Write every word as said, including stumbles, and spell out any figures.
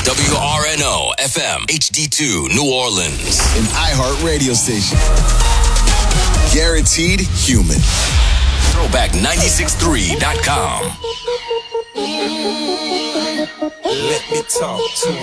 W R N O F M H D two New Orleans. An iHeart radio station. Guaranteed human. throwback nine six three dot com. Let me talk to him.